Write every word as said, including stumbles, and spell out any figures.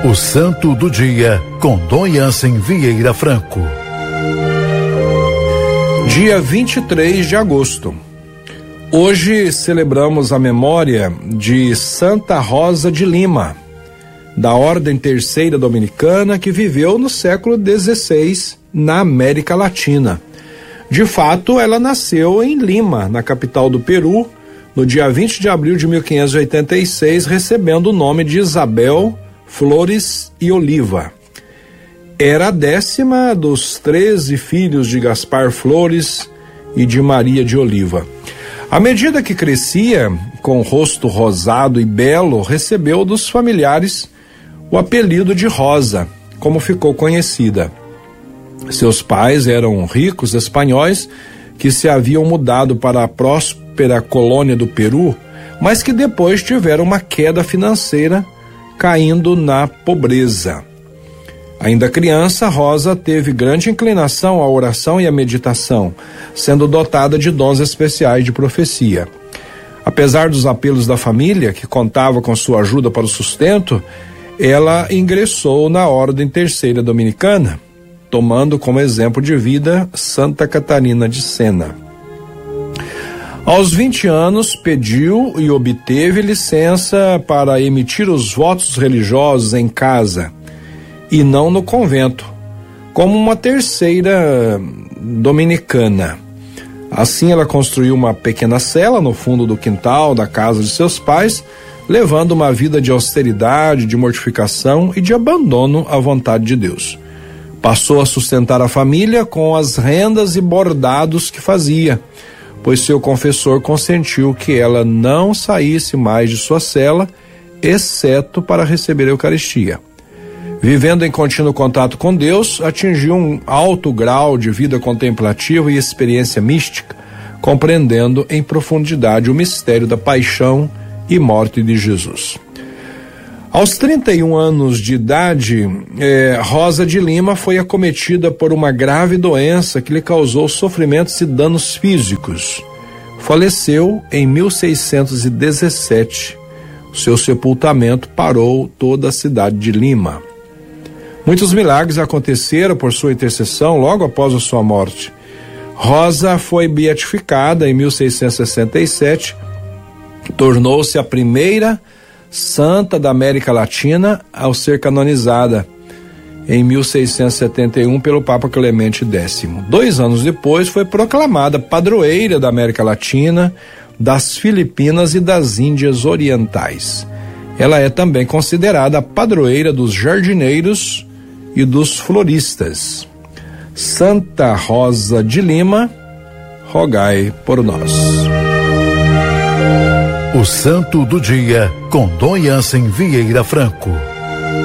O Santo do Dia, com Dom Jansen Vieira Franco. Dia vinte e três de agosto. Hoje celebramos a memória de Santa Rosa de Lima, da Ordem Terceira Dominicana, que viveu no século dezesseis na América Latina. De fato, ela nasceu em Lima, na capital do Peru, no dia vinte de abril de mil quinhentos e oitenta e seis, recebendo o nome de Isabel Flores e Oliva. Era a décima dos treze filhos de Gaspar Flores e de Maria de Oliva. À medida que crescia, com o rosto rosado e belo, recebeu dos familiares o apelido de Rosa, como ficou conhecida. Seus pais eram ricos espanhóis que se haviam mudado para a próspera colônia do Peru, mas que depois tiveram uma queda financeira, caindo na pobreza. Ainda criança, Rosa teve grande inclinação à oração e à meditação, sendo dotada de dons especiais de profecia. Apesar dos apelos da família, que contava com sua ajuda para o sustento, ela ingressou na Ordem Terceira Dominicana, tomando como exemplo de vida Santa Catarina de Sena. Aos vinte anos, pediu e obteve licença para emitir os votos religiosos em casa e não no convento, como uma terceira dominicana. Assim, ela construiu uma pequena cela no fundo do quintal da casa de seus pais, levando uma vida de austeridade, de mortificação e de abandono à vontade de Deus. Passou a sustentar a família com as rendas e bordados que fazia, pois seu confessor consentiu que ela não saísse mais de sua cela, exceto para receber a Eucaristia. Vivendo em contínuo contato com Deus, atingiu um alto grau de vida contemplativa e experiência mística, compreendendo em profundidade o mistério da paixão e morte de Jesus. Aos trinta e um anos de idade, eh, Rosa de Lima foi acometida por uma grave doença que lhe causou sofrimentos e danos físicos. Faleceu em mil seiscentos e dezessete. Seu sepultamento parou toda a cidade de Lima. Muitos milagres aconteceram por sua intercessão logo após a sua morte. Rosa foi beatificada em mil seiscentos e sessenta e sete, tornou-se a primeira santa da América Latina ao ser canonizada em mil seiscentos e setenta e um pelo Papa Clemente Décimo. Dois anos depois foi proclamada padroeira da América Latina, das Filipinas e das Índias Orientais. Ela é também considerada a padroeira dos jardineiros e dos floristas. Santa Rosa de Lima, rogai por nós. O Santo do Dia, com Dom Jansen Vieira Franco.